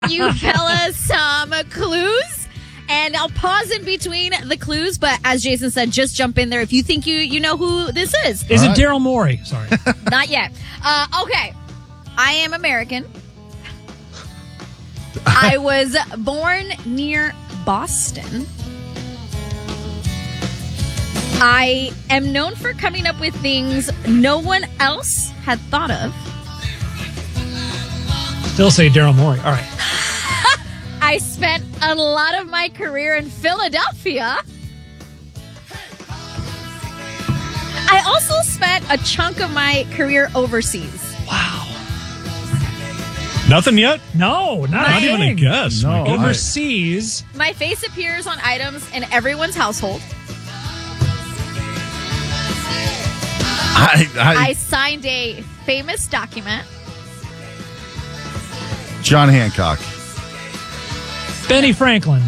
you fellas some clues. And I'll pause in between the clues, but as Jason said, just jump in there if you think you know who this is. Is it Daryl Morey? Sorry. Not yet. Okay. I am American. I was born near Boston. I am known for coming up with things no one else had thought of. Still say Daryl Morey. All right. I spent a lot of my career in Philadelphia. I also spent a chunk of my career overseas. Wow. Nothing yet? No, Not even a guess. No. Overseas. My face appears on items in everyone's household. I signed a famous document. John Hancock. Benny Franklin.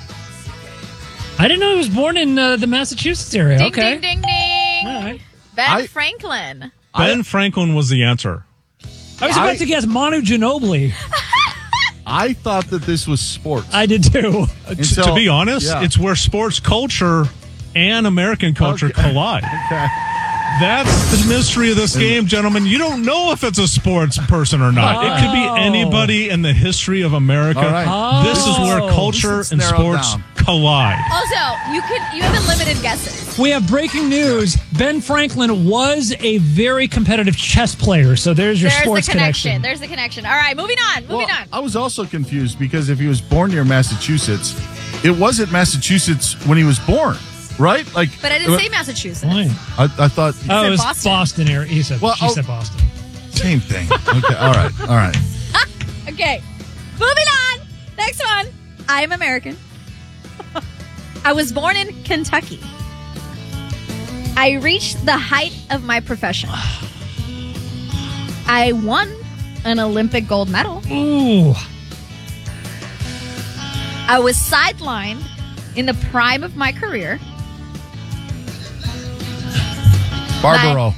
I didn't know he was born in the Massachusetts area. Ding, Okay. ding, ding, ding. All right. Ben Franklin. Ben Franklin was the answer. I was about to guess Manu Ginobili. I thought that this was sports. I did too. To be honest, yeah. it's where sports culture and American culture collide. Okay. That's the mystery of this game, gentlemen. You don't know if it's a sports person or not. It could be anybody in the history of America. All right. This is where culture Let's and narrow sports down. Also, collide. you have unlimited guesses. We have breaking news. Ben Franklin was a very competitive chess player, so there's your sports the connection. There's the connection. All right, moving on. Moving on. I was also confused because if he was born near Massachusetts, it wasn't Massachusetts when he was born, right? Like, But I didn't say Massachusetts. I thought Oh, it was Boston. Boston area. She said Boston. same thing. Okay, all right. Okay, moving on. Next one. I am American. I was born in Kentucky. I reached the height of my profession. I won an Olympic gold medal. Ooh. I was sidelined in the prime of my career. Barbaro.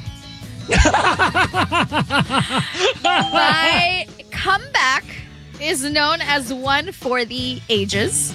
My comeback is known as one for the ages.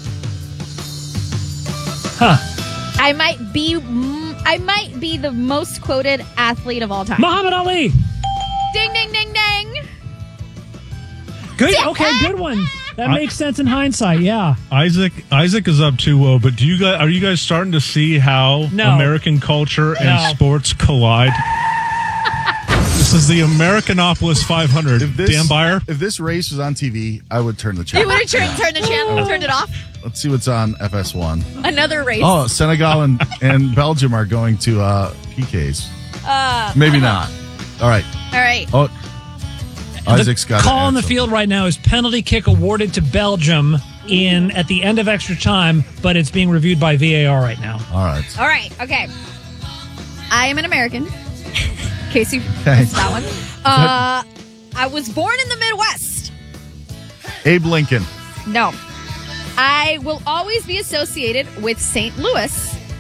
Huh. I might be the most quoted athlete of all time. Muhammad Ali. Ding, ding, ding, ding. Good. Okay, good one. That makes sense in hindsight. Yeah. Isaac is up 2-0, but are you guys starting to see how American culture and sports collide? This is the Americanopolis 500. Dan Byer? If this race was on TV, I would turn the You channel. would have turned the channel, turned it off. Let's see what's on FS1. Another race. Oh, Senegal and Belgium are going to PKs. Maybe not. All right. All right. Oh, Isaac's got Call on the field right now is penalty kick awarded to Belgium at the end of extra time, but it's being reviewed by VAR right now. All right. All right. Okay. I am an American. In case you Okay. missed that one. I was born in the Midwest. Abe Lincoln. No. I will always be associated with St. Louis.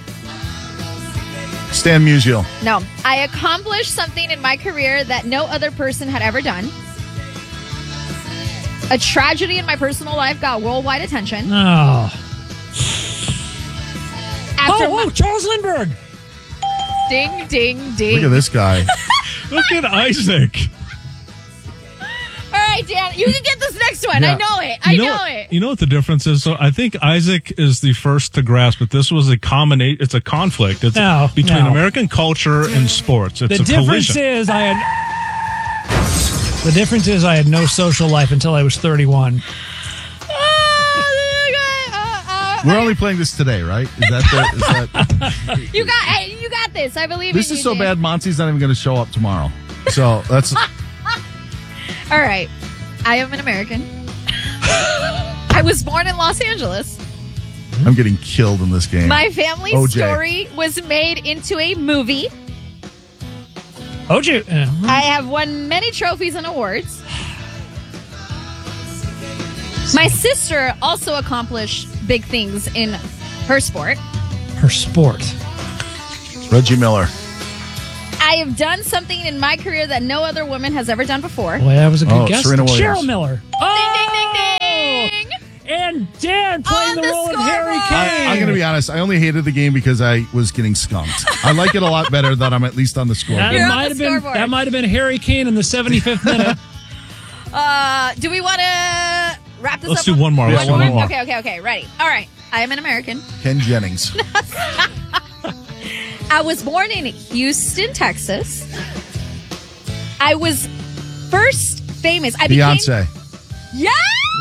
Stan Musial. No. I accomplished something in my career that no other person had ever done. A tragedy in my personal life got worldwide attention. Oh. After Charles Lindbergh. Ding, ding, ding. Look at this guy. Look at Isaac. All right, Dan, you can get this next one. Yeah. I know it. I know it. You know what the difference is? So I think Isaac is the first to grasp it. This was a conflict. It's between American culture and sports. It's The a difference collision. is I had no social life until I was 31. We're only playing this today, right? Is that You got this. I believe this in is you, so Dan. bad Monty's not even going to show up tomorrow. So that's All right. I am an American. I was born in Los Angeles. I'm getting killed in this game. My family's OJ. story was made into a movie. OJ. I have won many trophies and awards. My sister also accomplished big things in her sport. Her sport. Reggie Miller. I have done something in my career that no other woman has ever done before. Boy, that was a good guess. Serena Williams. Cheryl Miller. Ding, ding, ding, ding. Dan playing the role of Harry Kane. I'm going to be honest. I only hated the game because I was getting skunked. I like it a lot better that I'm at least on the scoreboard. That might have been Harry Kane in the 75th minute. Do we want to wrap this up? Let's do one more. One more? Okay. Ready. All right. I am an American. Ken Jennings. I was born in Houston, Texas. I was first famous. Beyonce. Yeah!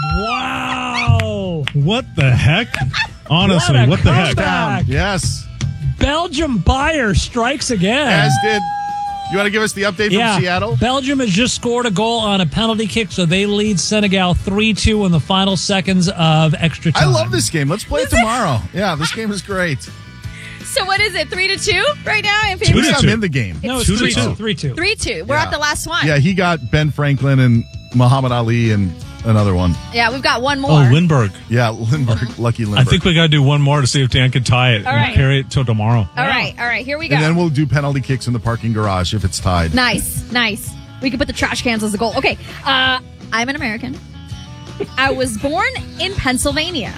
Wow. What the heck? Honestly, what the heck? Yes. Belgium Bayer strikes again. As did. You want to give us the update from Seattle? Belgium has just scored a goal on a penalty kick, so they lead Senegal 3-2 in the final seconds of extra time. I love this game. Let's play it tomorrow. Yeah, this game is great. So what is it, 3-2 right now? I'm in the game. No, it's 3-2. 3-2. We're at the last one. Yeah, he got Ben Franklin and Muhammad Ali and another one. Yeah, we've got one more. Oh, Lindbergh. Yeah, Lucky Lindbergh. I think we got to do one more to see if Dan can tie it and carry it till tomorrow. All right, here we go. And then we'll do penalty kicks in the parking garage if it's tied. Nice. We can put the trash cans as a goal. Okay, I'm an American. I was born in Pennsylvania.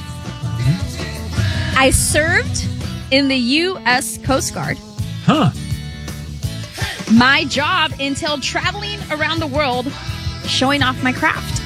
I served in the U.S. Coast Guard. Huh. My job entailed traveling around the world, showing off my craft.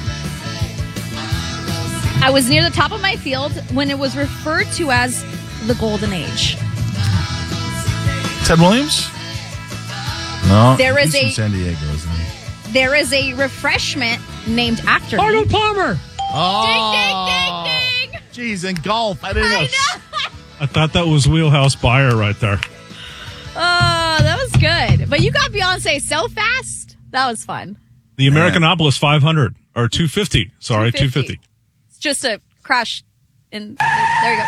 I was near the top of my field when it was referred to as the Golden Age. Ted Williams? No, he's from San Diego, isn't he? There is a refreshment named after me. Arnold Palmer. Oh. Ding, ding, ding, ding. Jeez, and golf. I didn't know. I thought that was Wheelhouse Bayer right there. Oh, that was good. But you got Beyonce so fast. That was fun. The Americanopolis 500 or 250. Sorry, 250. It's just a crash. There you go.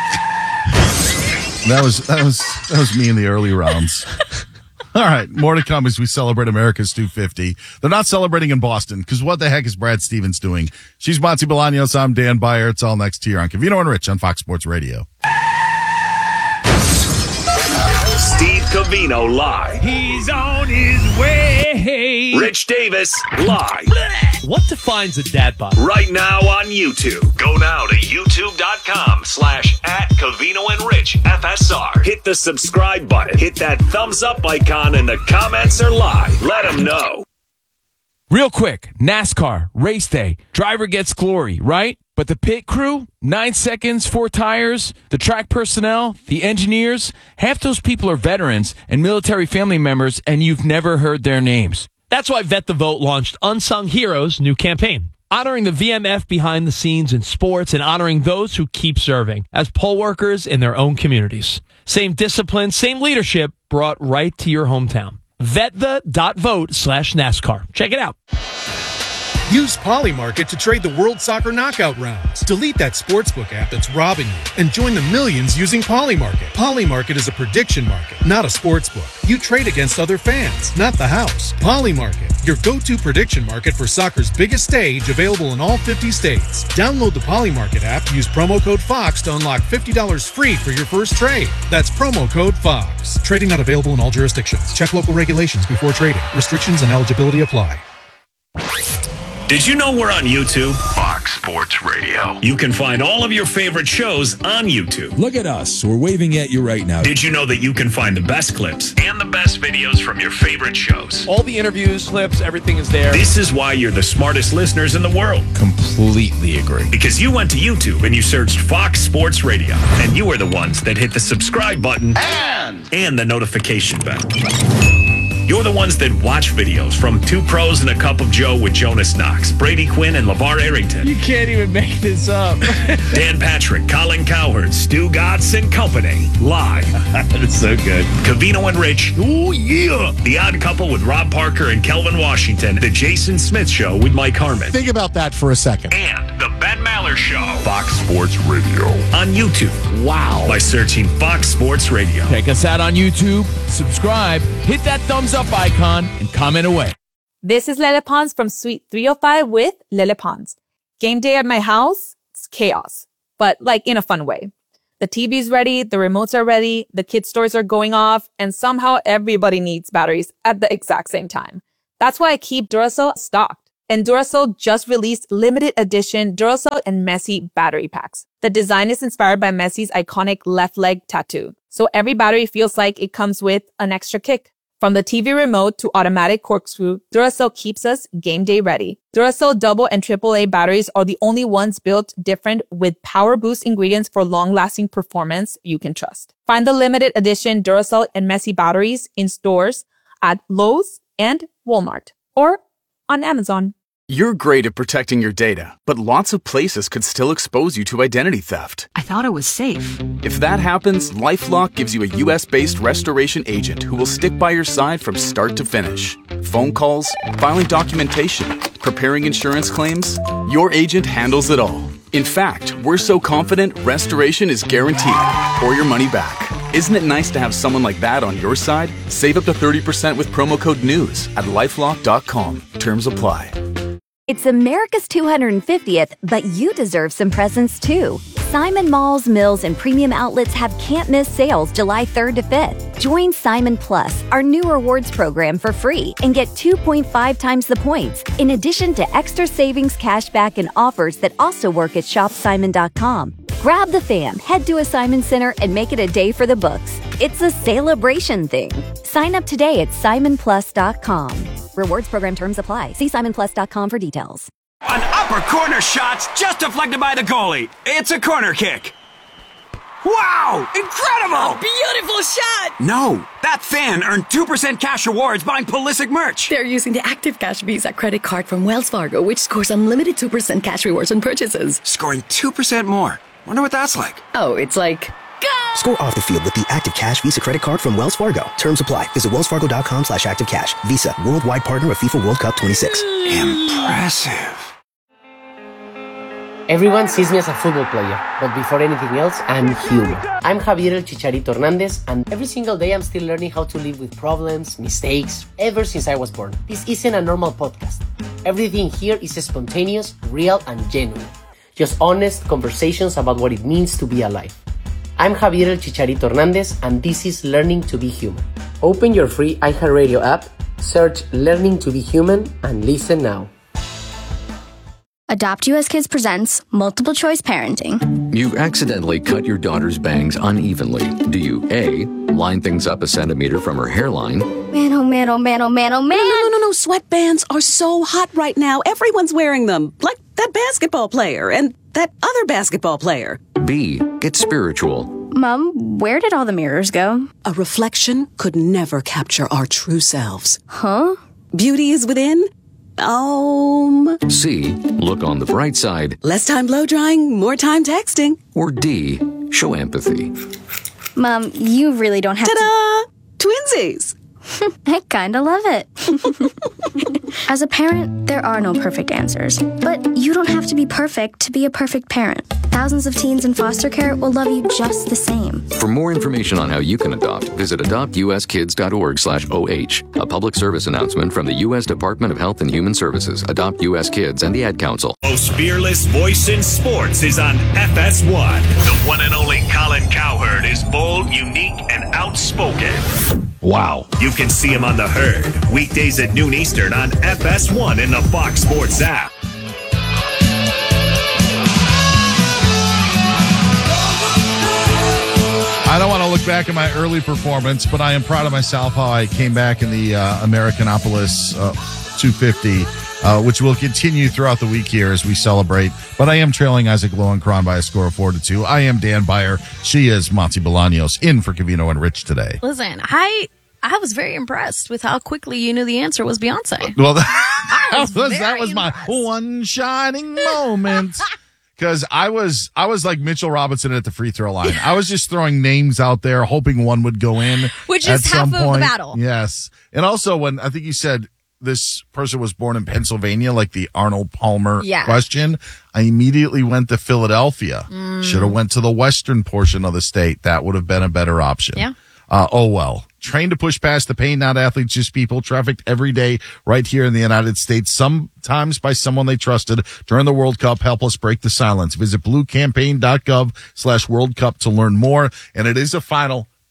That was me in the early rounds. All right, more to come as we celebrate America's 250. They're not celebrating in Boston because what the heck is Brad Stevens doing? She's Monty Bolaños. I'm Dan Beyer. It's all next here on Covino and Rich on Fox Sports Radio. Steve Covino live. He's on his way. Rich Davis live. What defines a dad bod? Right now on YouTube. Go now to youtube.com/@Covino and Rich FSR. Hit the subscribe button. Hit that thumbs up icon and the comments are live. Let them know. Real quick, NASCAR, race day, driver gets glory, right? But the pit crew, 9 seconds, 4 tires, the track personnel, the engineers, half those people are veterans and military family members, and you've never heard their names. That's why Vet the Vote launched Unsung Heroes' new campaign, honoring the VMF behind the scenes in sports and honoring those who keep serving as poll workers in their own communities. Same discipline, same leadership brought right to your hometown. VetThe.vote/NASCAR. Check it out. Use Polymarket to trade the World Soccer Knockout rounds. Delete that sportsbook app that's robbing you and join the millions using Polymarket. Polymarket is a prediction market, not a sportsbook. You trade against other fans, not the house. Polymarket, your go-to prediction market for soccer's biggest stage, available in all 50 states. Download the Polymarket app, use promo code FOX to unlock $50 free for your first trade. That's promo code FOX. Trading not available in all jurisdictions. Check local regulations before trading. Restrictions and eligibility apply. Did you know we're on YouTube? Fox Sports Radio. You can find all of your favorite shows on YouTube. Look at us. We're waving at you right now. Did you know that you can find the best clips and the best videos from your favorite shows? All the interviews, clips, everything is there. This is why you're the smartest listeners in the world. Completely agree. Because you went to YouTube and you searched Fox Sports Radio. And you are the ones that hit the subscribe button and the notification bell. You're the ones that watch videos from Two Pros and a Cup of Joe with Jonas Knox, Brady Quinn, and LeVar Arrington. You can't even make this up. Dan Patrick, Colin Cowherd, Stu Gatz and Company. Live. That's so good. Covino and Rich. Oh, yeah. The Odd Couple with Rob Parker and Kelvin Washington. The Jason Smith Show with Mike Harmon. Think about that for a second. And The Ben Maller Show. Fox Sports Radio. On YouTube. Wow. By searching Fox Sports Radio. Check us out on YouTube, subscribe, hit that thumbs up icon, and comment away. This is Lele Pons from Suite 305 with Lele Pons. Game day at my house, it's chaos, but like in a fun way. The TV's ready, the remotes are ready, the kids' stores are going off, and somehow everybody needs batteries at the exact same time. That's why I keep Duracell stocked. And Duracell just released limited edition Duracell and Messi battery packs. The design is inspired by Messi's iconic left leg tattoo. So every battery feels like it comes with an extra kick. From the TV remote to automatic corkscrew, Duracell keeps us game day ready. Duracell double and AAA batteries are the only ones built different with power boost ingredients for long-lasting performance you can trust. Find the limited edition Duracell and Messi batteries in stores at Lowe's and Walmart or on Amazon. You're great at protecting your data, but lots of places could still expose you to identity theft. I thought it was safe. If that happens, LifeLock gives you a U.S.-based restoration agent who will stick by your side from start to finish. Phone calls, filing documentation, preparing insurance claims, your agent handles it all. In fact, we're so confident restoration is guaranteed or your money back. Isn't it nice to have someone like that on your side? Save up to 30% with promo code NEWS at LifeLock.com. Terms apply. It's America's 250th, but you deserve some presents too. Simon Malls, Mills, and Premium Outlets have can't-miss sales July 3rd to 5th. Join Simon Plus, our new rewards program, for free and get 2.5 times the points, in addition to extra savings, cashback, and offers that also work at shopsimon.com. Grab the fam, head to a Simon Center, and make it a day for the books. It's a celebration thing. Sign up today at simonplus.com. Rewards program terms apply. See simonplus.com for details. An upper corner shot's just deflected by the goalie. It's a corner kick. Wow! Incredible! A beautiful shot! No, that fan earned 2% cash rewards buying Pulisic merch. They're using the Active Cash Visa credit card from Wells Fargo, which scores unlimited 2% cash rewards on purchases. Scoring 2% more. Wonder what that's like. Oh, it's like... Go! Score off the field with the Active Cash Visa credit card from Wells Fargo. Terms apply. Visit wellsfargo.com/activecash. Visa, worldwide partner of FIFA World Cup 26. Impressive. Everyone sees me as a football player, but before anything else, I'm human. I'm Javier El Chicharito Hernandez, and every single day I'm still learning how to live with problems, mistakes, ever since I was born. This isn't a normal podcast. Everything here is spontaneous, real, and genuine. Just honest conversations about what it means to be alive. I'm Javier El Chicharito Hernandez, and this is Learning to be Human. Open your free iHeartRadio app, search Learning to be Human, and listen now. Adopt US Kids presents Multiple Choice Parenting. You accidentally cut your daughter's bangs unevenly. Do you A, line things up a centimeter from her hairline? Man, oh man, oh man, oh man, oh man. No. Sweatbands are so hot right now. Everyone's wearing them. Like that basketball player and that other basketball player. B, get spiritual. Mom, where did all the mirrors go? A reflection could never capture our true selves. Huh? Beauty is within. C, look on the bright side. Less time blow drying, more time texting. Or D, show empathy. Mom, you really don't have Ta-da! Twinsies! I kinda love it. As a parent, there are no perfect answers. But you don't have to be perfect to be a perfect parent. Thousands of teens in foster care will love you just the same. For more information on how you can adopt, visit adoptuskids.org/OH. A public service announcement from the U.S. Department of Health and Human Services, Adopt U.S. Kids, and the Ad Council. Most fearless voice in sports is on FS1. The one and only Colin Cowherd is bold, unique, and outspoken. Wow. You can see him on The Herd, weekdays at noon Eastern on FS1 in the Fox Sports app. I don't want to look back at my early performance, but I am proud of myself how I came back in the Americanopolis 250, which will continue throughout the week here as we celebrate. But I am trailing Isaac Lowenkron by a score of 4-2. I am Dan Beyer. She is Monty Bolaños in for Covino and Rich today. Listen, I was very impressed with how quickly you knew the answer was Beyonce. Well, that was my one shining moment. Because I was like Mitchell Robinson at the free throw line. I was just throwing names out there, hoping one would go in. Which is half of the battle. Yes. And also when I think you said this person was born in Pennsylvania, like the Arnold Palmer question, I immediately went to Philadelphia. Should have went to the western portion of the state. That would have been a better option. Yeah. Oh, well. Trained to push past the pain, not athletes, just people. Trafficked every day right here in the United States, sometimes by someone they trusted. During the World Cup, help us break the silence. Visit bluecampaign.gov/World Cup to learn more. And it is a final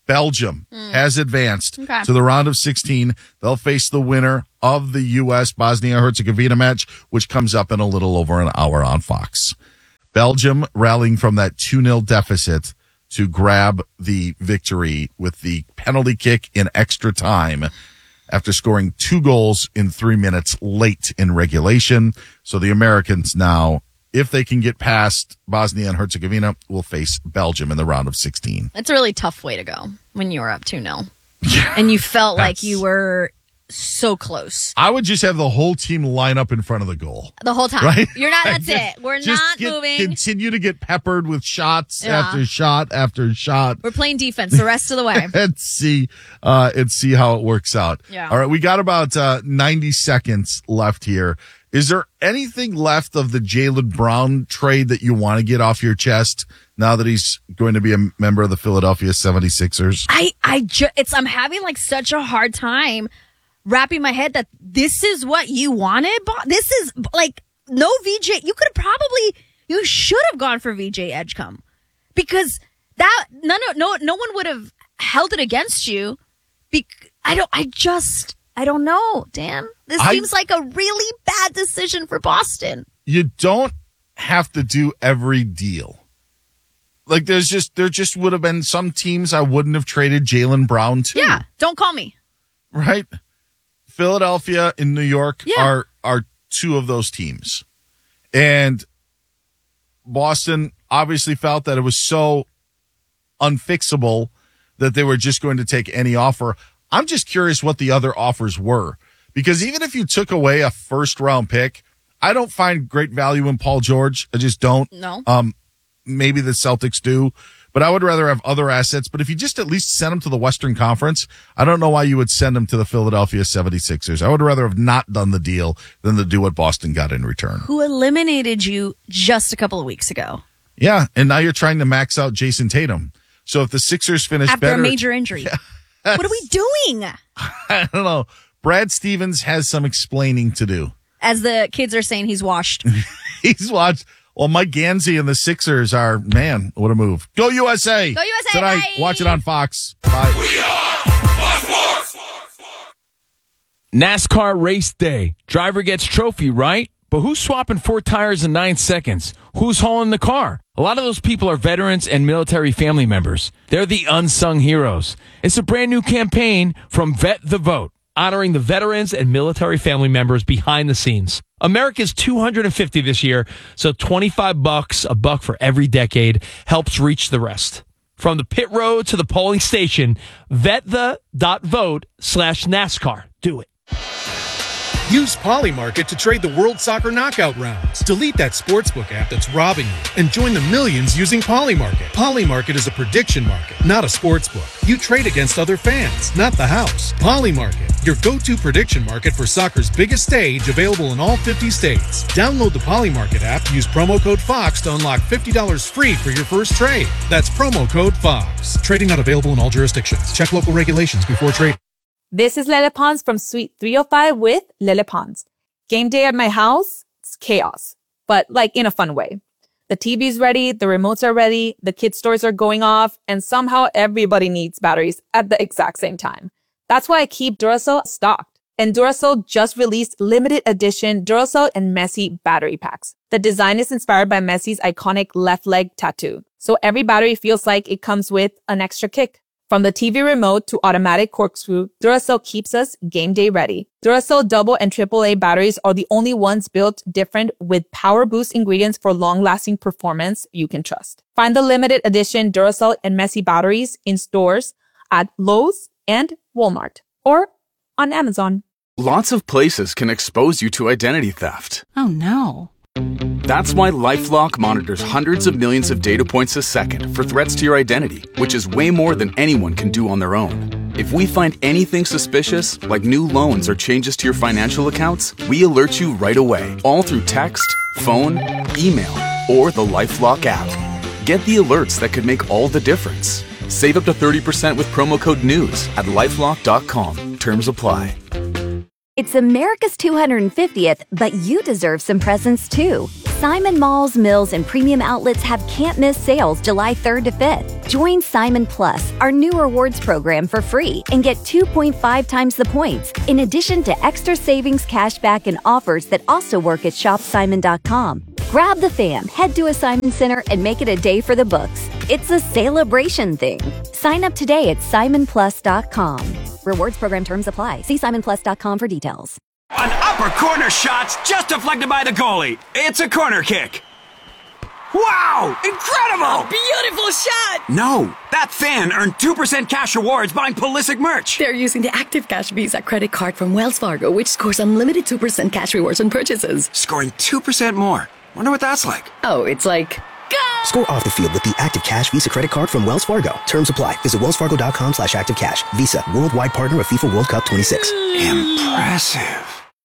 Belgium has advanced Okay. to the round of 16. They'll face the winner of the U.S. Bosnia-Herzegovina match, which comes up in a little over an hour on Fox. Belgium rallying from that 2-0 deficit to grab the victory with the penalty kick in extra time after scoring 2 goals in 3 minutes late in regulation. So the Americans now, if they can get past Bosnia and Herzegovina, will face Belgium in the round of 16. That's a really tough way to go when you were up 2-0. And you felt like you were so close. I would just have the whole team line up in front of the goal. The whole time. Right? You're not, that's it. We're Just not moving. Continue to get peppered with shots Yeah. after shot after shot. We're playing defense the rest of the way. and see how it works out. Yeah. All right, we got about 90 seconds left here. Is there anything left of the Jaylen Brown trade that you want to get off your chest now that he's going to be a member of the Philadelphia 76ers? I'm having like such a hard time wrapping my head that this is what you wanted. This is like no VJ. You should have gone for VJ Edgecombe because that no one would have held it against you. I don't know, Dan. This seems like a really bad decision for Boston. You don't have to do every deal. Like there just would have been some teams I wouldn't have traded Jaylen Brown to. Yeah, don't call me. Right? Philadelphia and New York are 2 of those teams. And Boston obviously felt that it was so unfixable that they were just going to take any offer. I'm just curious what the other offers were. Because even if you took away a first-round pick, I don't find great value in Paul George. I just don't. No. Maybe the Celtics do. But I would rather have other assets. But if you just at least send them to the Western Conference, I don't know why you would send them to the Philadelphia 76ers. I would rather have not done the deal than to do what Boston got in return. Who eliminated you just a couple of weeks ago. Yeah, and now you're trying to max out Jason Tatum. So if the Sixers finish After better, a major injury. What are we doing? I don't know. Brad Stevens has some explaining to do. As the kids are saying, he's washed. He's watched. Well, Mike Gansey and the Sixers are, man, what a move. Go USA. Go USA. Tonight, Bye. watch it on Fox. Bye. NASCAR race day. Driver gets trophy, right? But who's swapping 4 tires in 9 seconds? Who's hauling the car? A lot of those people are veterans and military family members. They're the unsung heroes. It's a brand new campaign from Vet the Vote, honoring the veterans and military family members behind the scenes. America's 250 this year, so $25, a buck for every decade, helps reach the rest. From the pit road to the polling station, VetThe.vote/NASCAR. Do it. Use Polymarket to trade the World Soccer Knockout rounds. Delete that sportsbook app that's robbing you and join the millions using Polymarket. Polymarket is a prediction market, not a sportsbook. You trade against other fans, not the house. Polymarket, your go-to prediction market for soccer's biggest stage, available in all 50 states. Download the Polymarket app, use promo code FOX to unlock $50 free for your first trade. That's promo code FOX. Trading not available in all jurisdictions. Check local regulations before trading. This is Lele Pons from Suite 305 with Lele Pons. Game day at my house, it's chaos, but like in a fun way. The TV's ready, the remotes are ready, the kids' toys are going off, and somehow everybody needs batteries at the exact same time. That's why I keep Duracell stocked. And Duracell just released limited edition Duracell and Messi battery packs. The design is inspired by Messi's iconic left leg tattoo, so every battery feels like it comes with an extra kick. From the TV remote to automatic corkscrew, Duracell keeps us game day ready. Duracell double and AAA batteries are the only ones built different with power boost ingredients for long-lasting performance you can trust. Find the limited edition Duracell and Messi batteries in stores at Lowe's and Walmart or on Amazon. Lots of places can expose you to identity theft. Oh no. That's why LifeLock monitors hundreds of millions of data points a second for threats to your identity, which is way more than anyone can do on their own. If we find anything suspicious, like new loans or changes to your financial accounts, we alert you right away, all through text, phone, email, or the LifeLock app. Get the alerts that could make all the difference. Save up to 30% with promo code NEWS at LifeLock.com. Terms apply. It's America's 250th, but you deserve some presents too. Simon Malls, Mills, and Premium Outlets have can't-miss sales July 3rd to 5th. Join Simon Plus, our new rewards program, for free and get 2.5 times the points, in addition to extra savings, cashback, and offers that also work at shopsimon.com. Grab the fam, head to a Simon Center, and make it a day for the books. It's a celebration thing. Sign up today at simonplus.com. Rewards program terms apply. See simonplus.com for details. An upper corner shot's just deflected by the goalie. It's a corner kick. Wow! Incredible! Beautiful shot! No, that fan earned 2% cash rewards buying Pulisic merch. They're using the Active Cash Visa credit card from Wells Fargo, which scores unlimited 2% cash rewards on purchases. Scoring 2% more. Wonder what that's like. Oh, it's like... Go! Score off the field with the Active Cash Visa credit card from Wells Fargo. Terms apply. Visit wellsfargo.com/activecash. Visa, worldwide partner of FIFA World Cup 26. Impressive.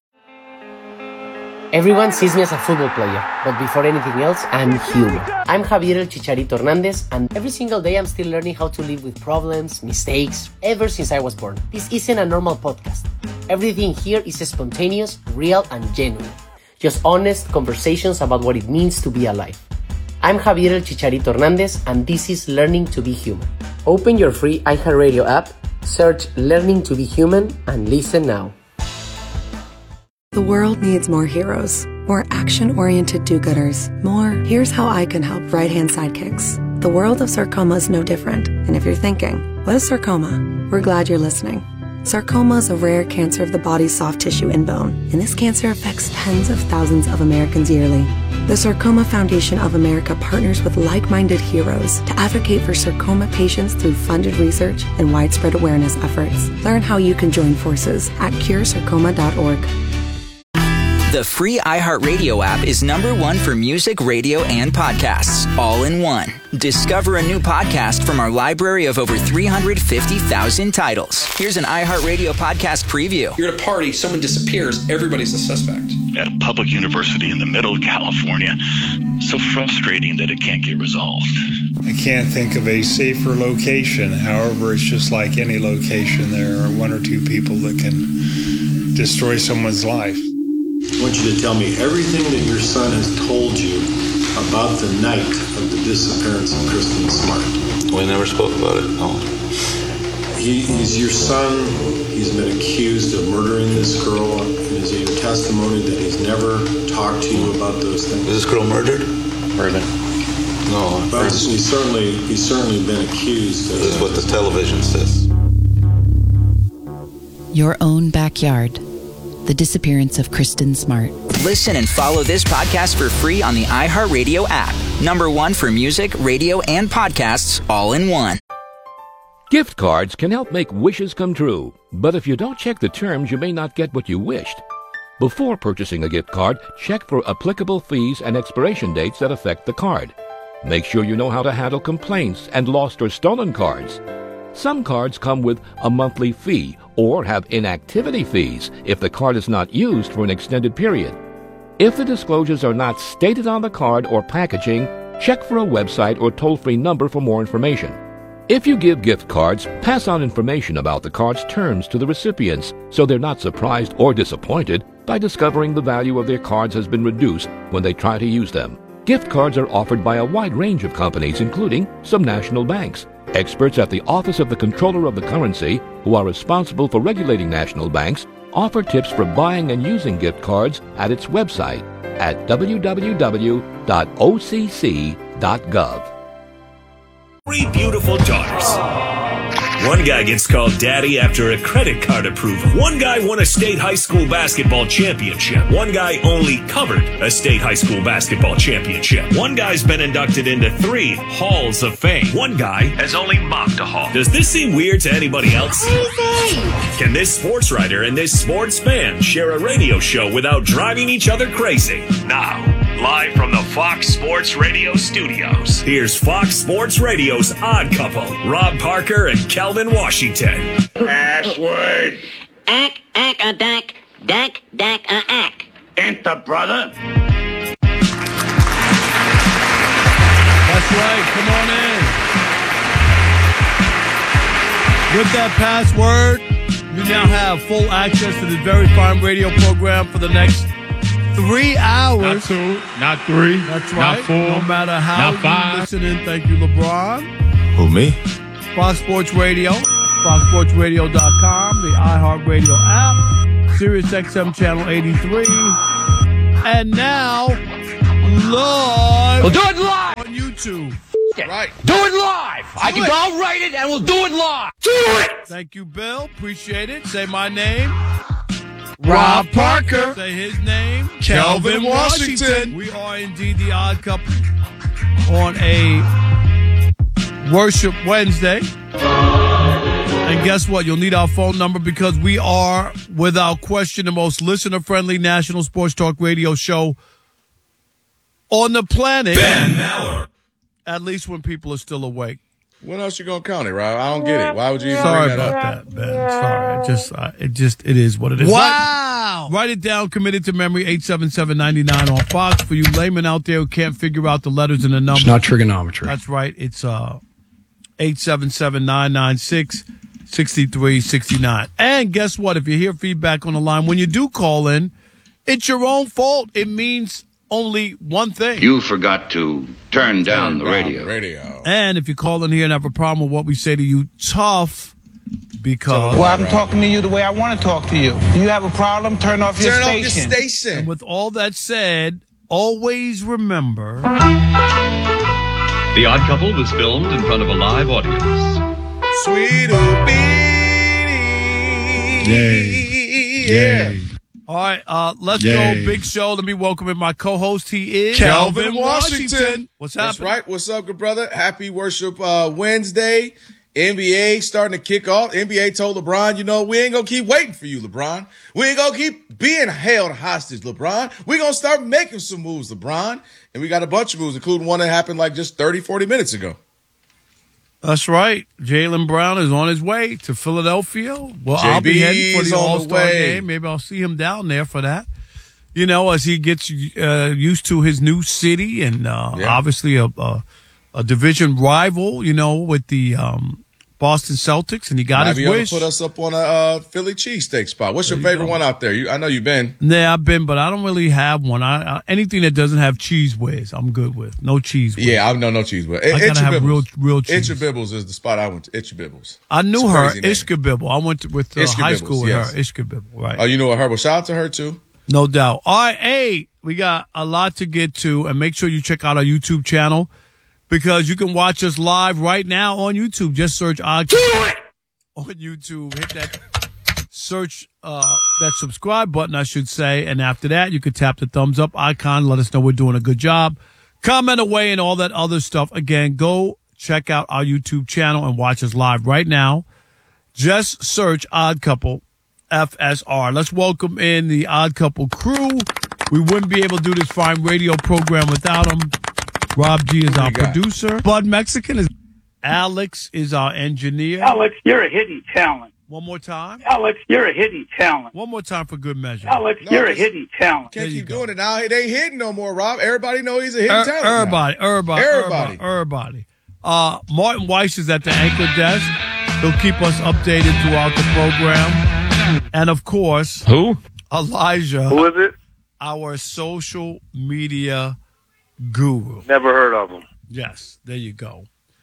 Everyone sees me as a football player, but before anything else, I'm human. I'm Javier El Chicharito Hernandez, and every single day I'm still learning how to live with problems, mistakes, ever since I was born. This isn't a normal podcast. Everything here is spontaneous, real, and genuine. Just honest conversations about what it means to be alive. I'm Javier El Chicharito Hernandez, and this is Learning to be Human. Open your free iHeartRadio app, search Learning to be Human, and listen now. The world needs more heroes, more action-oriented do-gooders, more here's how I can help right-hand sidekicks. The world of sarcoma is no different, and if you're thinking, what is sarcoma? We're glad you're listening. Sarcoma is a rare cancer of the body's soft tissue and bone, and this cancer affects tens of thousands of Americans yearly. The Sarcoma Foundation of America partners with like-minded heroes to advocate for sarcoma patients through funded research and widespread awareness efforts. Learn how you can join forces at curesarcoma.org. The free iHeartRadio app is #1 for music, radio, and podcasts, all in one. Discover a new podcast from our library of over 350,000 titles. Here's an iHeartRadio podcast preview. You're at a party, someone disappears, everybody's a suspect. At a public university in the middle of California, so frustrating that it can't get resolved. I can't think of a safer location. However, it's just like any location. There are one or two people that can destroy someone's life. I want you to tell me everything that your son has told you about the night of the disappearance of Kristen Smart. We never spoke about it, no. He's your son. He's been accused of murdering this girl. Is it your testimony that he's never talked to you about those things? Is this girl murdered? Murdered. No. But he's certainly been accused. This is what the television says. Your own backyard. The disappearance of Kristen Smart. Listen and follow this podcast for free on the iHeartRadio app. #1 for music, radio, and podcasts, all in one. Gift cards can help make wishes come true, but if you don't check the terms, you may not get what you wished. Before purchasing a gift card, check for applicable fees and expiration dates that affect the card. Make sure you know how to handle complaints and lost or stolen cards. Some cards come with a monthly fee or have inactivity fees if the card is not used for an extended period. If the disclosures are not stated on the card or packaging, check for a website or toll-free number for more information. If you give gift cards, pass on information about the card's terms to the recipients so they're not surprised or disappointed by discovering the value of their cards has been reduced when they try to use them. Gift cards are offered by a wide range of companies, including some national banks. Experts at the Office of the Comptroller of the Currency, who are responsible for regulating national banks, offer tips for buying and using gift cards at its website at www.occ.gov. 3 beautiful daughters. One guy gets called daddy after a credit card approval. One guy won a state high school basketball championship. One guy only covered a state high school basketball championship. One guy's been inducted into 3 halls of fame. One guy has only mopped a hall. Does this seem weird to anybody else? Can this sports writer and this sports fan share a radio show without driving each other crazy? Now, live from the Fox Sports Radio studios, here's Fox Sports Radio's Odd Couple, Rob Parker and Calvin Washington. Password. Ack, a dack, dack, a ack. Enter, brother. That's right. Come on in. With that password, You now have full access to this very fine radio program for the next 3 hours. Not 2, not 3. That's right. Not 4. No matter how you're listening. Thank you, LeBron. Who, me? Fox Sports Radio, foxsportsradio.com, the iHeartRadio app, SiriusXM Channel 83, and now live. We'll do it live on YouTube. Right. Do it live. I'll write it and we'll do it live. Do it. Thank you, Bill. Appreciate it. Say my name. Rob Parker. Say his name. Kelvin Washington. We are indeed the Odd Couple on a Worship Wednesday. And guess what? You'll need our phone number because we are, without question, the most listener-friendly national sports talk radio show on the planet. Ben Maller. At least when people are still awake. When else you gonna count it, Rob? I don't get it. Why would you even Sorry bring that about up? that, Ben. Sorry. It is what it is. Wow. Write it down. Committed to memory. 877-99 on Fox. For you laymen out there who can't figure out the letters and the numbers. It's not trigonometry. That's right. It's 877-996-6369. And guess what? If you hear feedback on the line, when you do call in, it's your own fault. It means only one thing. You forgot to turn down the radio. And if you call in here and have a problem with what we say to you, tough, because... Well, I'm talking to you the way I want to talk to you. Do you have a problem? Turn off your station. And with all that said, always remember... The Odd Couple was filmed in front of a live audience. Sweet Beanie. Yeah. All right, let's go. Big show. Let me welcome in my co-host. He is Kelvin Washington. What's happening? That's right. What's up, good brother? Happy Worship Wednesday. NBA starting to kick off. NBA told LeBron, we ain't going to keep waiting for you, LeBron. We ain't going to keep being held hostage, LeBron. We're going to start making some moves, LeBron. And we got a bunch of moves, including one that happened like just 30, 40 minutes ago. That's right. Jaylen Brown is on his way to Philadelphia. Well, I'll be heading for the All-Star game. Maybe I'll see him down there for that. As he gets used to his new city and obviously a division rival, with the Boston Celtics, and he got his wish. Put us up on a Philly cheesesteak spot. What's your favorite one out there? I know you've been. Yeah, I've been, but I don't really have one. Anything that doesn't have cheese whiz, I'm good with. No cheese whiz. Yeah, no cheese whiz. I gotta have real cheese. Itcha Bibbles is the spot I went to. Itcha Bibbles. I knew her, Ishka Bibble. I went with high school with her, Ishka Bibble. Right. Oh, you know her. Well, shout out to her too. No doubt. All right, hey, we got a lot to get to, and make sure you check out our YouTube channel. Because you can watch us live right now on YouTube. Just search Odd Couple on YouTube. Hit that search, that subscribe button, I should say. And after that, you can tap the thumbs up icon. Let us know we're doing a good job. Comment away and all that other stuff. Again, go check out our YouTube channel and watch us live right now. Just search Odd Couple FSR. Let's welcome in the Odd Couple crew. We wouldn't be able to do this fine radio program without them. Rob G is our producer. Bud Mexican is. Alex is our engineer. Alex, you're a hidden talent. One more time. Alex, you're a hidden talent. One more time for good measure. Alex, you're a hidden talent. Can't keep doing it now. It ain't hidden no more, Rob. Everybody know he's a hidden talent. Everybody. Martin Weiss is at the anchor desk. He'll keep us updated throughout the program. And of course, who? Elijah. Who is it? Our social media guru. Never heard of him. Yes, there you go.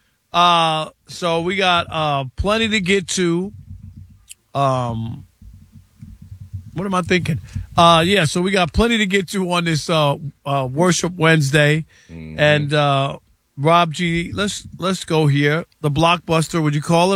So we got plenty to get to. What am I thinking? So we got plenty to get to on this Worship Wednesday. Mm-hmm. And Rob G, let's go here. The blockbuster, would you call it?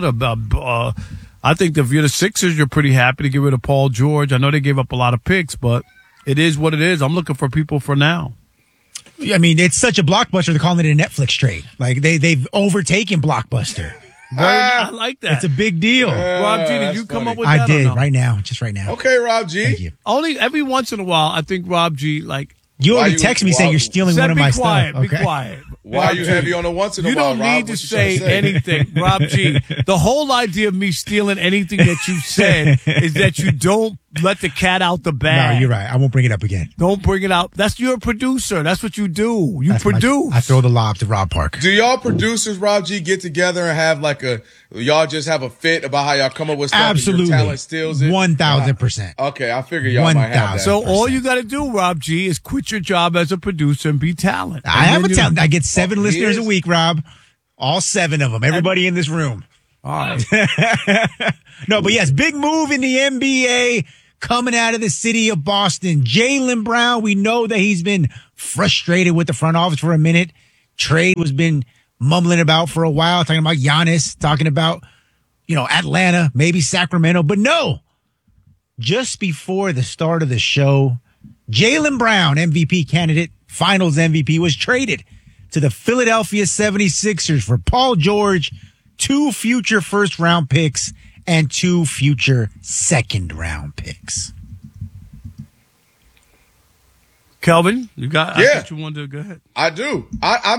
I think if you're the Sixers, you're pretty happy to get rid of Paul George. I know they gave up a lot of picks, but it is what it is. I'm looking for people for now. I mean, it's such a blockbuster. They're calling it a Netflix trade. Like they've overtaken Blockbuster. I like that. It's a big deal. Rob G, did you come up with that? I did or no? right now, just right now. Okay, Rob G. Thank you. Only every once in a while, I think Rob G, you already text me saying you're stealing one of my stuff. Be quiet. Why are you heavy on the once in a while, Rob? You don't need to say anything, Rob G. The whole idea of me stealing anything that you said is that you don't let the cat out the bag. No, you're right. I won't bring it up again. Don't bring it out. That's your producer. That's what you do. You produce. I throw the lob to Rob Parker. Do y'all producers, Rob G, get together and have y'all just have a fit about how y'all come up with stuff? Absolutely. And your talent steals it? 1,000%. Okay, I figure y'all might have that. So all you got to do, Rob G, is quit your job as a producer and be talent. I have a talent. I get 7 listeners a week, Rob. All 7 of them. Everybody in this room. All right. No, but yes, big move in the NBA coming out of the city of Boston. Jaylen Brown, we know that he's been frustrated with the front office for a minute. Trade was been mumbling about for a while, talking about Giannis, talking about, Atlanta, maybe Sacramento. But no, just before the start of the show, Jaylen Brown, MVP candidate, finals MVP, was traded to the Philadelphia 76ers for Paul George, 2 future first-round picks, and 2 future second-round picks. Kelvin, you got? Yeah. I thought you wanted to go ahead. I do.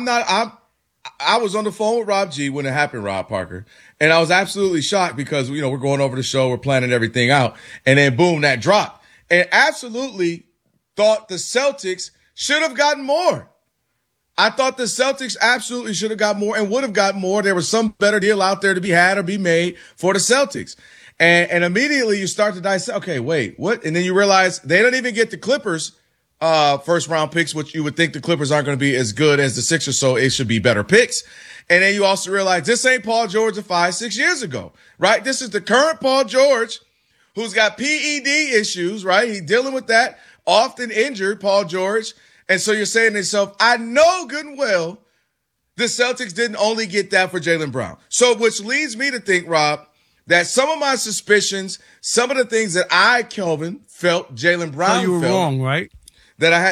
I was on the phone with Rob G when it happened, Rob Parker, and I was absolutely shocked because we're going over the show, we're planning everything out, and then boom, that dropped, and absolutely thought the Celtics should have gotten more. I thought the Celtics absolutely should have got more and would have gotten more. There was some better deal out there to be had or be made for the Celtics. And immediately you start to dissect, okay, wait, what? And then you realize they don't even get the Clippers first round picks, which you would think the Clippers aren't going to be as good as the Sixers, so it should be better picks. And then you also realize this ain't Paul George of 5-6 years ago, right? This is the current Paul George who's got PED issues, right? He's dealing with that, often injured, Paul George. And so you're saying to yourself, I know good and well the Celtics didn't only get that for Jaylen Brown. So which leads me to think, Rob, that some of my suspicions, some of the things that I, Kelvin, felt Jaylen Brown felt. So you were wrong, right? That I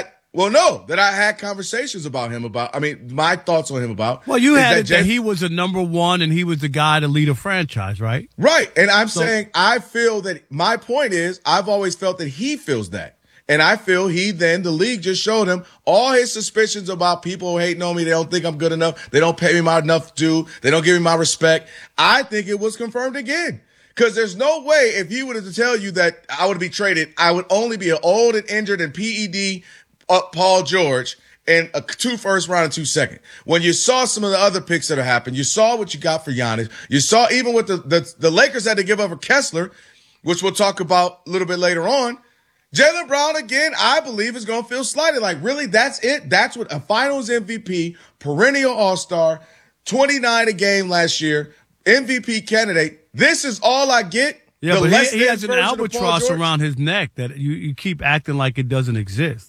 had conversations about him my thoughts on him about. Well, you had it that he was a number one and he was the guy to lead a franchise, right? Right. And I'm saying I feel that my point is I've always felt that he feels that. And I feel the league just showed him all his suspicions about people hating on me. They don't think I'm good enough. They don't pay me my enough due. They don't give me my respect. I think it was confirmed again. Because there's no way if he would have to tell you that I would be traded, I would only be an old and injured and PED Paul George and 2 first round and 2 second. When you saw some of the other picks that have happened, you saw what you got for Giannis. You saw even with the Lakers had to give up for Kessler, which we'll talk about a little bit later on. Jaylen Brown, again, I believe is going to feel slighted. Like, really, that's it? That's what a finals MVP, perennial all-star, 29 a game last year, MVP candidate. This is all I get? Yeah, but he has an albatross around his neck that you keep acting like it doesn't exist.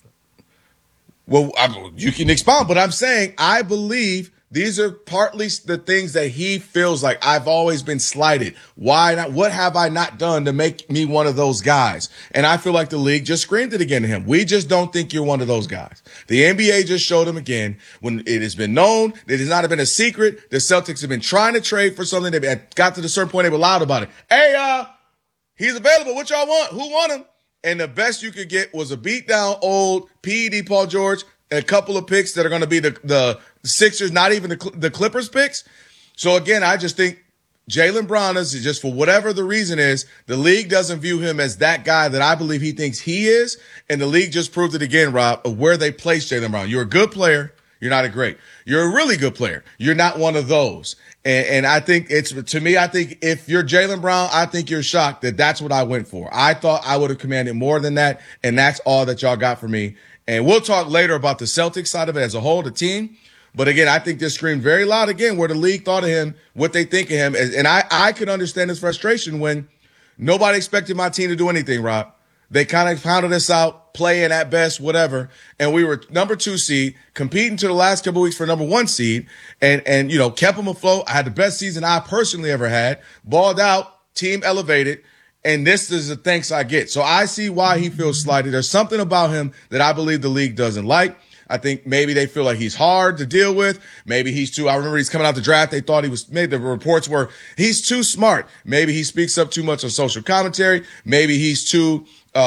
Well, you can expound, but I'm saying I believe these are partly the things that he feels like I've always been slighted. Why not? What have I not done to make me one of those guys? And I feel like the league just screamed it again to him. We just don't think you're one of those guys. The NBA just showed him again when it has been known. It has not been a secret. The Celtics have been trying to trade for something. They got to the certain point they were loud about it. Hey, he's available. What y'all want? Who want him? And the best you could get was a beat down old PED Paul George and a couple of picks that are going to be the Sixers, not even the Clippers picks. So again, I just think Jaylen Brown is just, for whatever the reason is, the league doesn't view him as that guy that I believe he thinks he is. And the league just proved it again, Rob, of where they placed Jaylen Brown. You're a good player. You're not a great. You're a really good player. You're not one of those. And I think I think if you're Jaylen Brown, I think you're shocked that that's what I went for. I thought I would have commanded more than that. And that's all that y'all got for me. And we'll talk later about the Celtics side of it as a whole, the team. But again, I think this screamed very loud again where the league thought of him, what they think of him. And I could understand his frustration when nobody expected my team to do anything, Rob. They kind of pounded us out, playing at best, whatever. And we were number 2 seed, competing to the last couple of weeks for number 1 seed. And kept them afloat. I had the best season I personally ever had. Balled out, team elevated. And this is the thanks I get. So I see why he feels slighted. There's something about him that I believe the league doesn't like. I think maybe they feel like he's hard to deal with. Maybe he's too, I remember he's coming out the draft. They thought maybe the reports were he's too smart. Maybe he speaks up too much on social commentary. Maybe he's too,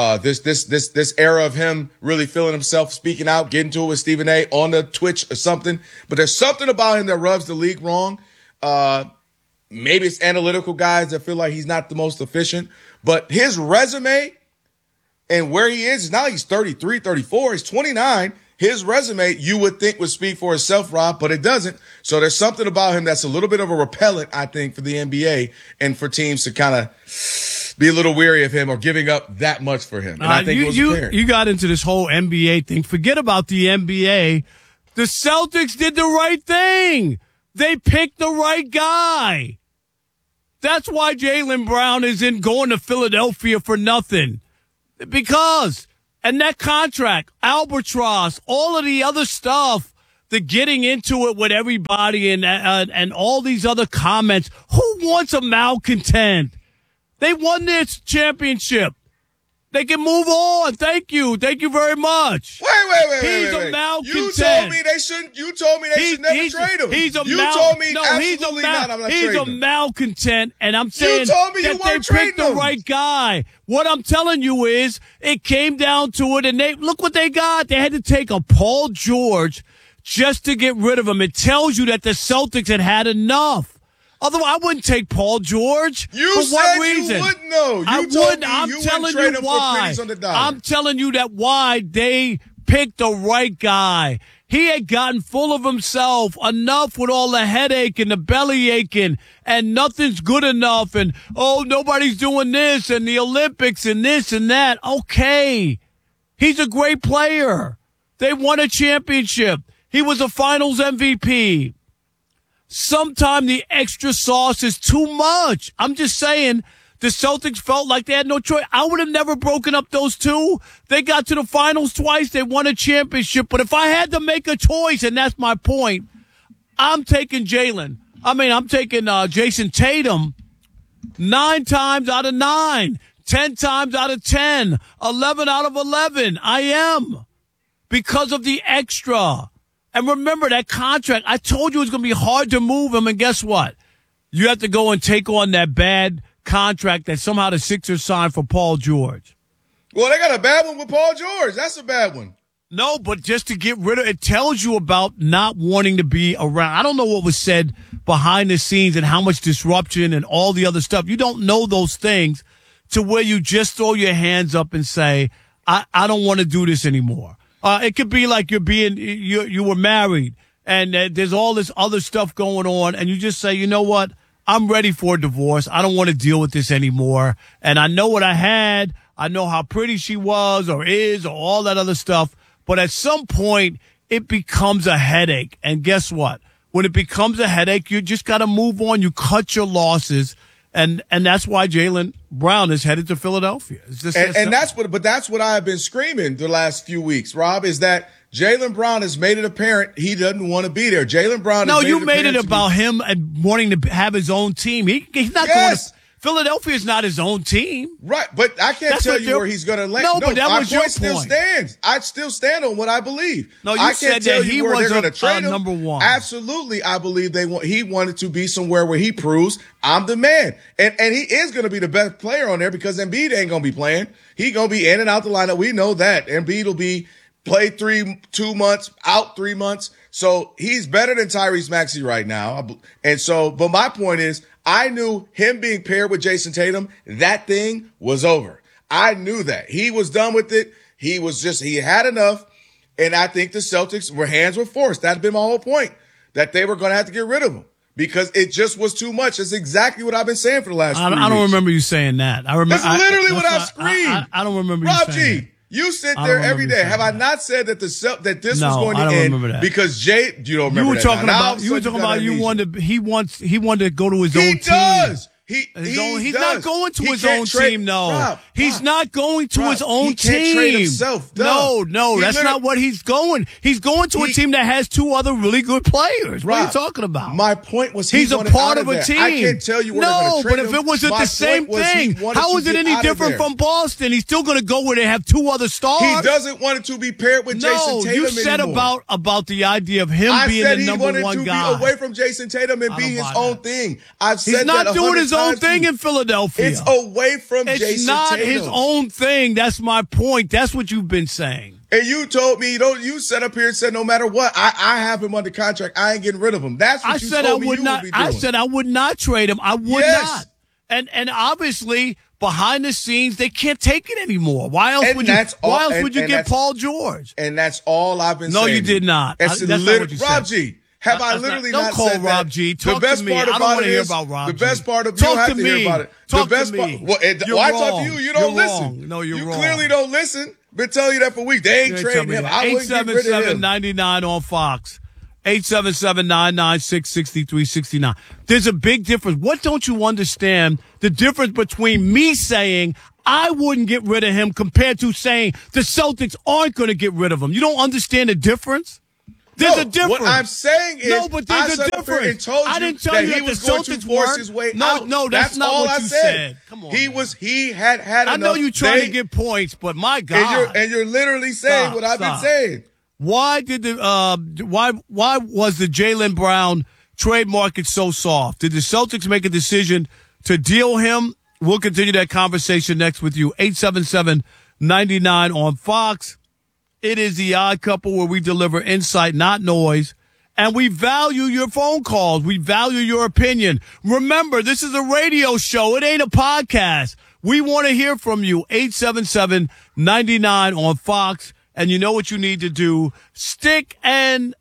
this era of him really feeling himself, speaking out, getting to it with Stephen A on the Twitch or something. But there's something about him that rubs the league wrong. Maybe it's analytical guys that feel like he's not the most efficient, but his resume And where he is now he's 33, 34. He's 29. His resume, you would think, would speak for itself, Rob, but it doesn't. So there's something about him that's a little bit of a repellent, I think, for the NBA and for teams to kind of be a little weary of him or giving up that much for him. And I think it was apparent. You got into this whole NBA thing. Forget about the NBA. The Celtics did the right thing. They picked the right guy. That's why Jaylen Brown isn't going to Philadelphia for nothing. Because, and that contract, albatross, all of the other stuff, the getting into it with everybody and all these other comments. Who wants a malcontent? They won this championship. They can move on. Thank you. Thank you very much. Wait. He's a malcontent. You told me they shouldn't. You told me they should never trade him. He's a told me absolutely not. I'm not he's trading a him. malcontent, and I'm saying told me that you they weren't picked trading the him. right guy. What I'm telling you is, it came down to it, and they look what they got. They had to take a Paul George just to get rid of him. It tells you that the Celtics had enough. Otherwise, I wouldn't take Paul George. You For said what reason? you wouldn't know. You told me you wouldn't trade him for pennies on the dollar. I'm telling you that why they picked the right guy. He had gotten full of himself enough with all the headache and the belly aching and nothing's good enough and, oh, nobody's doing this and the Olympics and this and that. Okay. He's a great player. They won a championship. He was a finals MVP. Sometimes the extra sauce is too much. I'm just saying the Celtics felt like they had no choice. I would have never broken up those two. They got to the finals twice. They won a championship. But if I had to make a choice, and that's my point, I'm taking Jaylen. I'm taking Jason Tatum 9 times out of 9, 10 times out of 10, 11 out of 11. I am. Because of the extra. And remember that contract, I told you it was going to be hard to move him, and guess what? You have to go and take on that bad contract that somehow the Sixers signed for Paul George. Well, they got a bad one with Paul George. That's a bad one. No, but just to get rid of it tells you about not wanting to be around. I don't know what was said behind the scenes and how much disruption and all the other stuff. You don't know those things to where you just throw your hands up and say, I don't want to do this anymore. It could be like you were married and there's all this other stuff going on and you just say, you know what? I'm ready for a divorce. I don't want to deal with this anymore. And I know what I had. I know how pretty she was or is or all that other stuff. But at some point, it becomes a headache. And guess what? When it becomes a headache, you just got to move on. You cut your losses. And that's why Jaylen Brown is headed to Philadelphia. It's just that's what I have been screaming the last few weeks, Rob, is that Jaylen Brown has made it apparent he doesn't want to be there. Jaylen Brown. No, you made it about him and wanting to have his own team. He's not going to. Philadelphia is not his own team. Right, but I can't tell you where he's going to land. No, but that was your point. Still stands. I still stand on what I believe. No, you said that he was number one. Absolutely, I believe he wanted to be somewhere where he proves I'm the man. And he is going to be the best player on there because Embiid ain't going to be playing. He's going to be in and out the lineup. We know that. Embiid will be played 2 months, out 3 months. So he's better than Tyrese Maxey right now. And so, but my point is, I knew him being paired with Jason Tatum, that thing was over. I knew that. He was done with it. He had enough. And I think the Celtics hands were forced. That'd been my whole point, that they were going to have to get rid of him because it just was too much. That's exactly what I've been saying for the last 3 weeks. I don't remember you saying that. I remember. That's literally what I've screamed. I don't remember Rob you saying G, you sit there every day. Have I not said that this was going to end because you don't remember that. You were talking about he wanted to go to his own team. He does. He's not going to his own team, no. He's not going to his own team. He can't trade himself. No, that's not what he's going. He's going to a team that has 2 other really good players. What are you talking about? My point was he's a part of a team. I can't tell you where they're going to trade him. No, but if it wasn't the same thing, how is it any different from Boston? He's still going to go where they have 2 other stars. He doesn't want it to be paired with Jason Tatum anymore. No, you said about the idea of him being the number one guy. I said he wanted to be away from Jason Tatum and be his own thing. I've said that 100 times. He's not doing his own thing in Philadelphia. It's away from Jason Tatum. It's not his own thing. That's my point. That's what you've been saying. And you told me, you sat up here and said, no matter what, I have him under contract. I ain't getting rid of him. That's what you told me you would be doing. I said I would not trade him. I would not. And obviously, behind the scenes, they can't take it anymore. Why else would you get Paul George? And that's all I've been saying. No, you did not. That's not what you said. Rob G. Have I literally not said that? Don't call Rob G. Talk to me. I don't want to hear about Rob G. The best part of you don't have to hear about it. Talk to me. Why talk to you? You don't listen. No, you're wrong. You clearly don't listen. Been telling you that for weeks. They ain't trading him. I wouldn't get rid of him. 877-99 on Fox. 877-996-6369. There's a big difference. What don't you understand? The difference between me saying I wouldn't get rid of him compared to saying the Celtics aren't going to get rid of him. You don't understand the difference? There's a difference. What I'm saying is, but there's a difference. And told you I didn't tell you that he was going to force his way out. No, that's not all what you said. Come on. He had enough. I know you trying to get points, but my God. And you're literally saying what I've been saying. Why was the Jaylen Brown trade market so soft? Did the Celtics make a decision to deal him? We'll continue that conversation next with you. 877-99 on Fox. It is the Odd Couple, where we deliver insight, not noise. And we value your phone calls. We value your opinion. Remember, this is a radio show. It ain't a podcast. We want to hear from you. 877-99 on Fox. And you know what you need to do. Stick and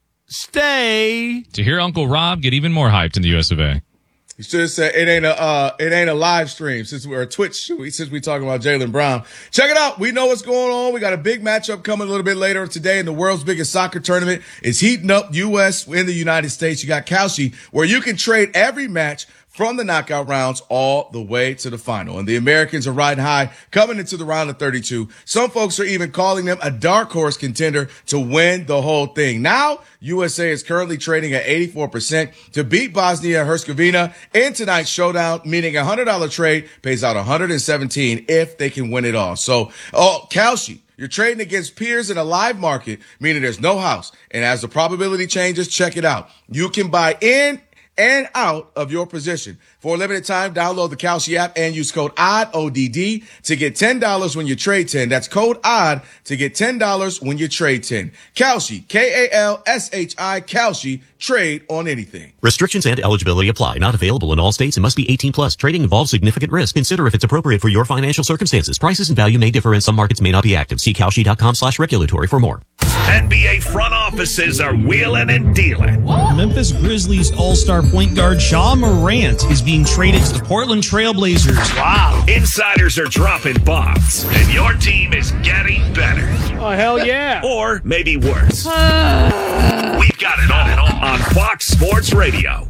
stay. To hear Uncle Rob get even more hyped in the US of A. You should have said it ain't a live stream since we're a Twitch, since we're talking about Jaylen Brown. Check it out. We know what's going on. We got a big matchup coming a little bit later today in the world's biggest soccer tournament. It's heating up U.S. in the United States. You got Kalshi, where you can trade every match from the knockout rounds all the way to the final. And the Americans are riding high coming into the round of 32. Some folks are even calling them a dark horse contender to win the whole thing. Now, USA is currently trading at 84% to beat Bosnia and Herzegovina in tonight's showdown, meaning a $100 trade pays out $117 if they can win it all. So, Kalshi, you're trading against peers in a live market, meaning there's no house. And as the probability changes, check it out. You can buy in and out of your position. For a limited time, download the Kalshi app and use code ODD, O-D-D, to get $10 when you trade 10. That's code ODD to get $10 when you trade 10. Kalshi, K-A-L-S-H-I, Kalshi, trade on anything. Restrictions and eligibility apply. Not available in all states and must be 18 plus. Trading involves significant risk. Consider if it's appropriate for your financial circumstances. Prices and value may differ and some markets may not be active. See Kalshi.com/regulatory for more. NBA front offices are wheeling and dealing. Memphis Grizzlies all-star point guard Ja Morant is being traded to the Portland Trail Blazers. Wow. Insiders are dropping bombs, and your team is getting better. Oh, hell yeah. Or maybe worse. We've got it all on Fox Sports Radio.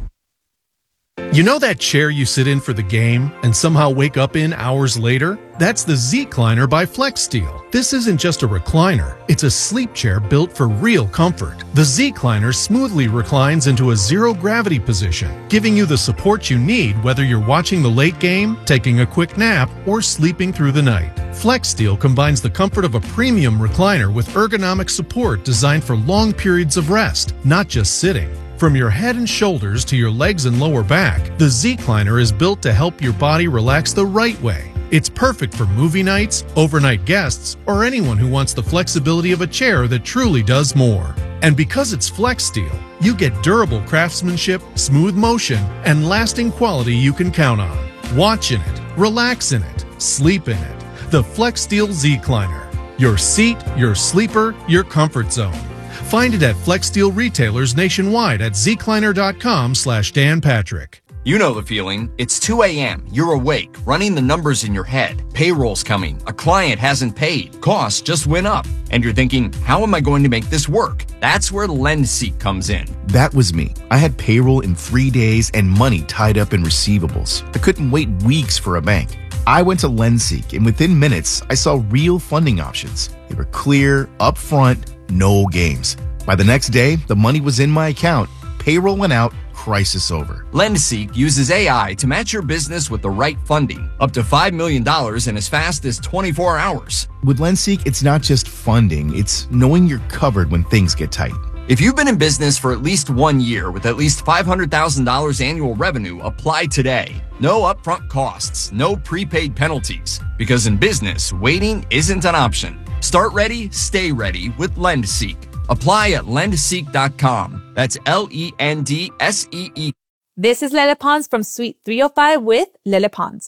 You know that chair you sit in for the game and somehow wake up in hours later? That's the Z-Cliner by FlexSteel. This isn't just a recliner. It's a sleep chair built for real comfort. The Z-Cliner smoothly reclines into a zero-gravity position, giving you the support you need whether you're watching the late game, taking a quick nap, or sleeping through the night. FlexSteel combines the comfort of a premium recliner with ergonomic support designed for long periods of rest, not just sitting. From your head and shoulders to your legs and lower back, the Z-Cliner is built to help your body relax the right way. It's perfect for movie nights, overnight guests, or anyone who wants the flexibility of a chair that truly does more. And because it's FlexSteel, you get durable craftsmanship, smooth motion, and lasting quality you can count on. Watch in it, relax in it, sleep in it. The FlexSteel Z-Cliner. Your seat, your sleeper, your comfort zone. Find it at FlexSteel retailers nationwide at zcliner.com/Dan Patrick. You know the feeling. It's 2 a.m. You're awake, running the numbers in your head. Payroll's coming. A client hasn't paid. Costs just went up. And you're thinking, how am I going to make this work? That's where LendSeek comes in. That was me. I had payroll in 3 days and money tied up in receivables. I couldn't wait weeks for a bank. I went to LendSeek, and within minutes, I saw real funding options. They were clear, upfront, no games. By the next day, the money was in my account. Payroll went out. Crisis over. LendSeek uses AI to match your business with the right funding, up to $5 million in as fast as 24 hours. With LendSeek, it's not just funding, it's knowing you're covered when things get tight. If you've been in business for at least 1 year with at least $500,000 annual revenue, apply today. No upfront costs, no prepaid penalties. Because in business, waiting isn't an option. Start ready, stay ready with LendSeek. Apply at lendseek.com. That's LENDSEE. This is Lele Pons from Suite 305 with Lele Pons.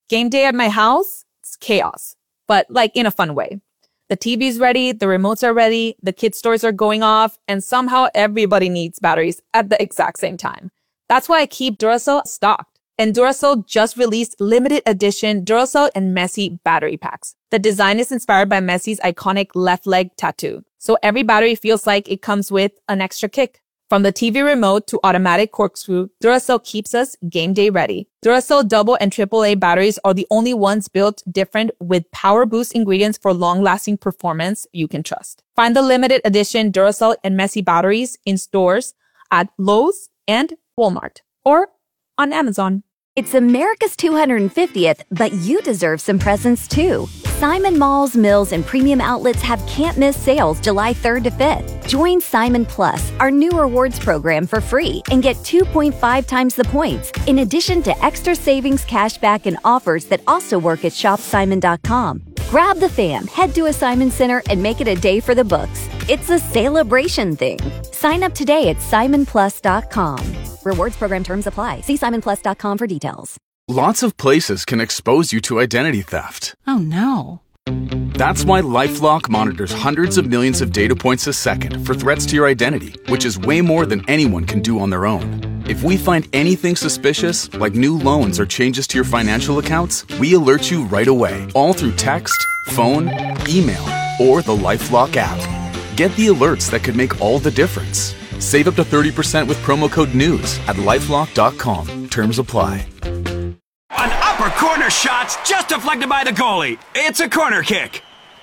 Game day at my house, it's chaos, but like in a fun way. The TV's ready, the remotes are ready, the kids' toys are going off, and somehow everybody needs batteries at the exact same time. That's why I keep Duracell stocked. And Duracell just released limited edition Duracell and Messi battery packs. The design is inspired by Messi's iconic left leg tattoo. So every battery feels like it comes with an extra kick. From the TV remote to automatic corkscrew, Duracell keeps us game day ready. Duracell double and AAA batteries are the only ones built different with power boost ingredients for long-lasting performance you can trust. Find the limited edition Duracell and Messi batteries in stores at Lowe's and Walmart or on Amazon. It's America's 250th, but you deserve some presents too. Simon Malls, Mills, and premium outlets have can't-miss sales July 3rd to 5th. Join Simon Plus, our new rewards program, for free and get 2.5 times the points, in addition to extra savings, cashback, and offers that also work at shopsimon.com. Grab the fam, head to a Simon Center, and make it a day for the books. It's a celebration thing. Sign up today at simonplus.com. Rewards program terms apply. See simonplus.com for details. Lots of places can expose you to identity theft. Oh no. That's why LifeLock monitors hundreds of millions of data points a second for threats to your identity, which is way more than anyone can do on their own. If we find anything suspicious, like new loans or changes to your financial accounts, we alert you right away, all through text, phone, email, or the LifeLock app. Get the alerts that could make all the difference. Save up to 30% with promo code NEWS at LifeLock.com. Terms apply. An upper corner shot's just deflected by the goalie. It's a corner kick.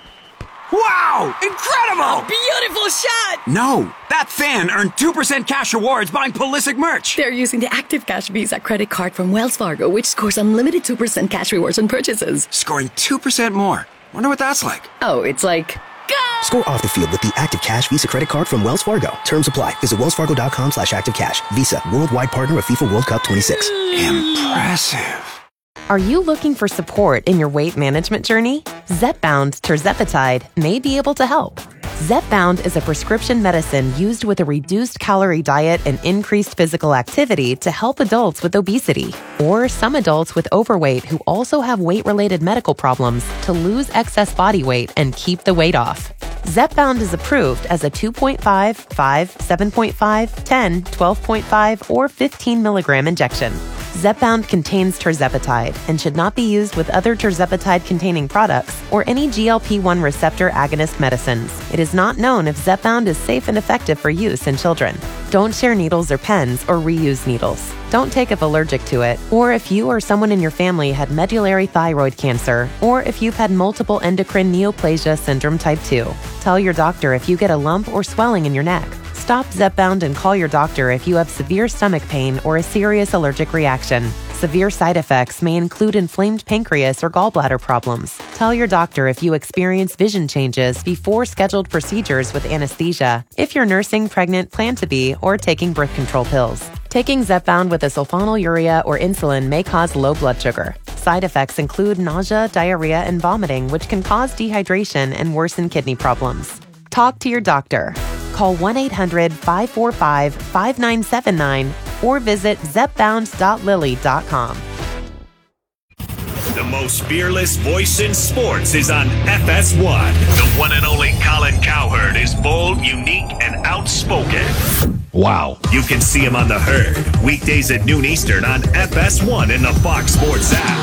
Wow! Incredible! Beautiful shot! No, that fan earned 2% cash rewards buying Pulisic merch. They're using the Active Cash Visa credit card from Wells Fargo, which scores unlimited 2% cash rewards on purchases. Scoring 2% more. Wonder what that's like. Oh, it's like... Score off the field with the Active Cash Visa credit card from Wells Fargo. Terms apply. Visit wellsfargo.com/activecash. Visa, worldwide partner of FIFA World Cup 26. Impressive. Are you looking for support in your weight management journey? Zepbound tirzepatide may be able to help. Zepbound is a prescription medicine used with a reduced calorie diet and increased physical activity to help adults with obesity, or some adults with overweight who also have weight-related medical problems to lose excess body weight and keep the weight off. Zepbound is approved as a 2.5, 5, 7.5, 10, 12.5, or 15 milligram injection. Zepbound contains tirzepatide and should not be used with other tirzepatide-containing products or any GLP-1 receptor agonist medicines. It is not known if Zepbound is safe and effective for use in children. Don't share needles or pens or reuse needles. Don't take if allergic to it, or if you or someone in your family had medullary thyroid cancer, or if you've had multiple endocrine neoplasia syndrome type 2. Tell your doctor if you get a lump or swelling in your neck. Stop Zepbound and call your doctor if you have severe stomach pain or a serious allergic reaction. Severe side effects may include inflamed pancreas or gallbladder problems. Tell your doctor if you experience vision changes before scheduled procedures with anesthesia, if you're nursing, pregnant, plan to be, or taking birth control pills. Taking Zepbound with a sulfonylurea or insulin may cause low blood sugar. Side effects include nausea, diarrhea, and vomiting, which can cause dehydration and worsen kidney problems. Talk to your doctor. Call 1-800-545-5979 or visit zepbound.lily.com. The most fearless voice in sports is on FS1. The one and only Colin Cowherd is bold, unique, and outspoken. Wow. You can see him on The Herd, weekdays at noon Eastern on FS1 in the Fox Sports app.